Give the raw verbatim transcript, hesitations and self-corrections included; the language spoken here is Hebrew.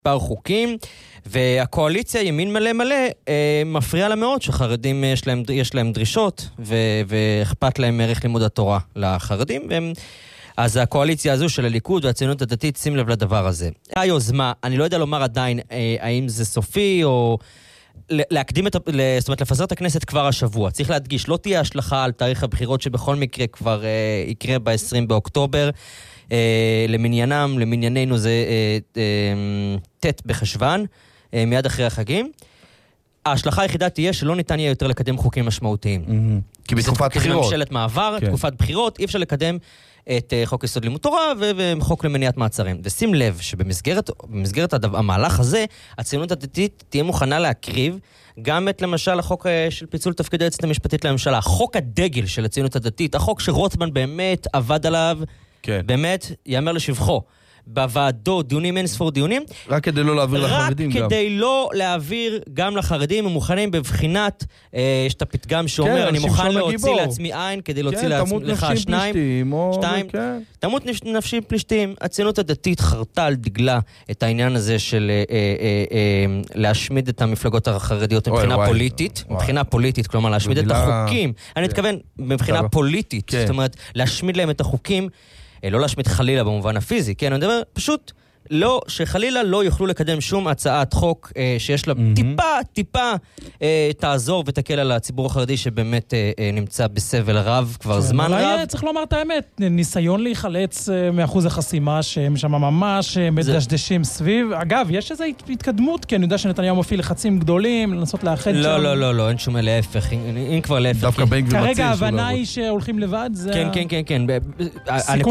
מספר חוקים, והקואליציה ימין מלא מלא אה, מפריע לה מאוד שחרדים יש להם, יש להם דרישות ו, ואכפת להם ערך לימוד התורה לחרדים, והם, אז הקואליציה הזו של הליכוד והציונות הדתית, שים לב לדבר הזה. היוזמה, אני לא יודע לומר עדיין אה, האם זה סופי או להקדים את, זאת אומרת, לפזר את הכנסת כבר השבוע. צריך להדגיש, לא תהיה השלכה על תאריך הבחירות שבכל מקרה כבר אה, יקרה ב-עשרים באוקטובר, אה, למניינם, למנייננו זה אה, אה, תת בחשוון, אה, מיד אחרי החגים. ההשלכה היחידה תהיה שלא ניתן יהיה יותר לקדם חוקים משמעותיים. Mm-hmm. כי בתקופת בחירות. ממשלת מעבר, כן. תקופת בחירות, אי אפשר לקדם את uh, חוק יסוד לימוד תורה ו- וחוק למניעת מעצרים. ושים לב שבמסגרת במסגרת הדבר, המהלך הזה, הציונות הדתית תהיה מוכנה להקריב גם את למשל החוק uh, של פיצול תפקיד היועצת המשפטית לממשלה, חוק הדגל של הציונות הדתית, החוק שרוטמן באמת עבד עליו, כן. באמת יאמר לשבחו. בוועדות, דיונים, אין ספור דיונים. רק כדי לא להעביר לחרדים גם. רק כדי לא להעביר גם לחרדים, הם מוכנים בבחינת, אה, יש את הפתגם שאומר, אני מוכן להוציא לעצמי עין, כדי להוציא לך שניים. שתיים, תמות נפשי פלישתים. הציונות הדתית חרתה על דגלה את העניין הזה של להשמיד את המפלגות החרדיות מבחינה פוליטית, מבחינה פוליטית, כלומר להשמיד את החוקים. אני מתכוון, מבחינה פוליטית, זאת אומרת, להשמיד להם את החוקים, לא להשמיד חלילה במובן הפיזי, כן, אני מדבר פשוט לא, שחלילה לא יוכלו לקדם שום הצעת חוק אה, שיש לה mm-hmm. טיפה, טיפה אה, תעזור ותקל על הציבור החרדי שבאמת אה, אה, נמצא בסבל רב, כבר כן, זמן רב. צריך לומר את האמת, ניסיון להיחלץ אה, מאחוז החסימה שהם שם ממש אה, מדשדשים זה... סביב. אגב, יש איזו התקדמות, כי אני יודע שנתניהו מפעיל לחצים גדולים, לנסות לאחד לא, שם. לא, לא, לא, לא, אין שום להפך, אין, אין כבר להפך. דווקא בן גביר כרגע ההבנה היא שהולכים לבד, זה... כן, כן, כן, כן.